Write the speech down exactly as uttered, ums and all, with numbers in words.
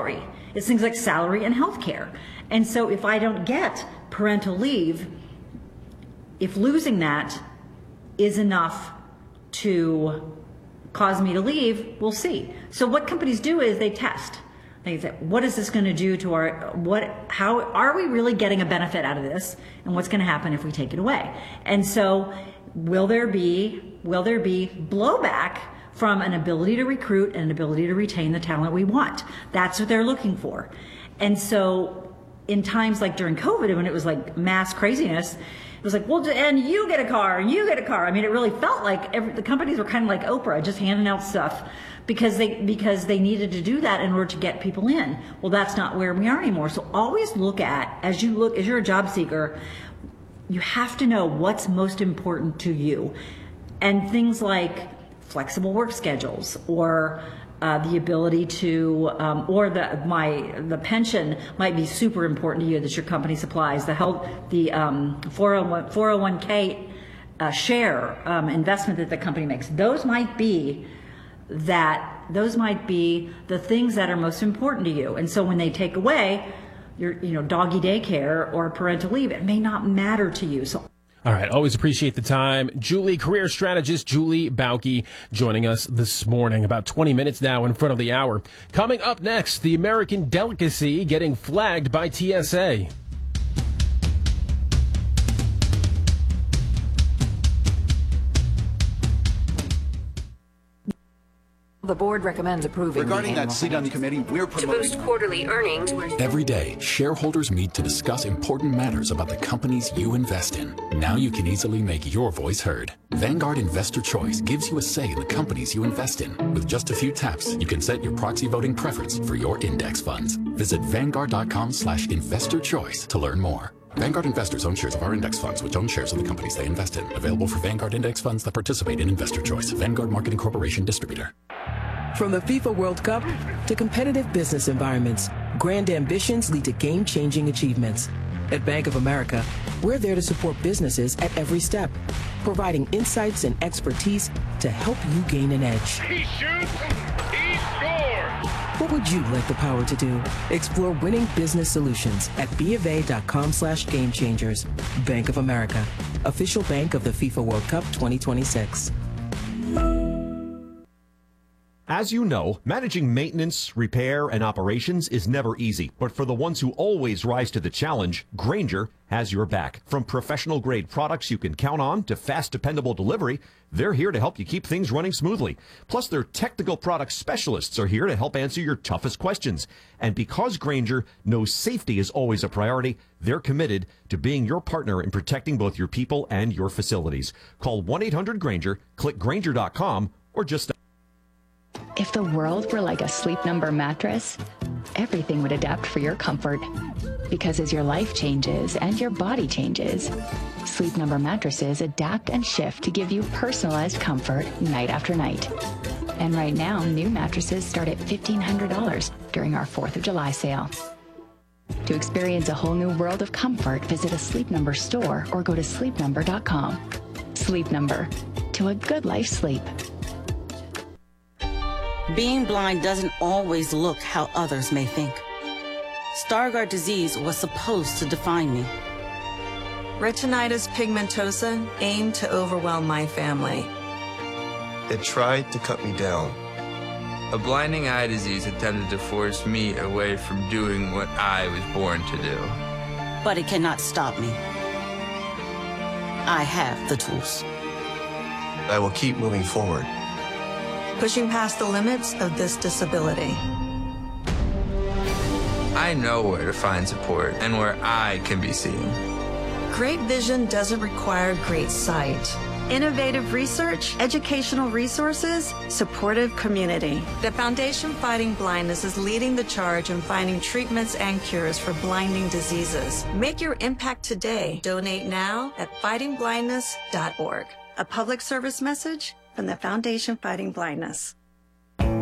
salary. It's things like salary and health care. And so if I don't get parental leave, if losing that is enough to cause me to leave, we'll see. So what companies do is they test. They say, what is this going to do to our, what, how, are we really getting a benefit out of this? And what's going to happen if we take it away? And so will there be, will there be blowback from an ability to recruit and an ability to retain the talent we want? That's what they're looking for. And so in times like during COVID, when it was like mass craziness, it was like, well, and you get a car, and you get a car. I mean, it really felt like every, the companies were kind of like Oprah, just handing out stuff because they because they needed to do that in order to get people in. Well, that's not where we are anymore. So always look at, as you look, as you're a job seeker, you have to know what's most important to you. And things like flexible work schedules, or Uh, the ability to, um, or the my the pension might be super important to you that your company supplies. The health, the um, four oh one k uh, share um, investment that the company makes. Those might be that. Those might be the things that are most important to you. And so when they take away your, you know, doggy daycare or parental leave, it may not matter to you. So. All right. Always appreciate the time. Julie, career strategist Julie Bauke, joining us this morning. About twenty minutes now in front of the hour. Coming up next, the American delicacy getting flagged by T S A. The board recommends approving regarding the that seat on the committee. We're promoting to boost quarterly earnings. Every day, shareholders meet to discuss important matters about the companies you invest in. Now you can easily make your voice heard. Vanguard Investor Choice gives you a say in the companies you invest in. With just a few taps, you can set your proxy voting preference for your index funds. Visit vanguard.com slash investor choice to learn more. Vanguard investors own shares of our index funds, which own shares of the companies they invest in. Available for Vanguard index funds that participate in Investor Choice. Vanguard Marketing Corporation distributor. From the FIFA World Cup to competitive business environments, grand ambitions lead to game-changing achievements. At Bank of America, we're there to support businesses at every step, providing insights and expertise to help you gain an edge. He shoots, he scores! What would you like the power to do? Explore winning business solutions at bofa.com slash game changers. Bank of America, official bank of the FIFA World Cup twenty twenty-six. As you know, managing maintenance, repair, and operations is never easy. But for the ones who always rise to the challenge, Grainger has your back. From professional-grade products you can count on to fast, dependable delivery, they're here to help you keep things running smoothly. Plus, their technical product specialists are here to help answer your toughest questions. And because Grainger knows safety is always a priority, they're committed to being your partner in protecting both your people and your facilities. Call one eight hundred Grainger, click Grainger dot com, or just... If the world were like a Sleep Number mattress, everything would adapt for your comfort. Because as your life changes and your body changes, Sleep Number mattresses adapt and shift to give you personalized comfort night after night. And right now, new mattresses start at fifteen hundred dollars during our fourth of July sale. To experience a whole new world of comfort, visit a Sleep Number store or go to sleep number dot com. Sleep Number, to a good life sleep. Being blind doesn't always look how others may think. Stargardt disease was supposed to define me. Retinitis pigmentosa aimed to overwhelm my family. It tried to cut me down. A blinding eye disease attempted to force me away from doing what I was born to do. But it cannot stop me. I have the tools. I will keep moving forward. Pushing past the limits of this disability. I know where to find support and where I can be seen. Great vision doesn't require great sight. Innovative research, educational resources, supportive community. The Foundation Fighting Blindness is leading the charge in finding treatments and cures for blinding diseases. Make your impact today. Donate now at fighting blindness dot org. A public service message from the Foundation Fighting Blindness.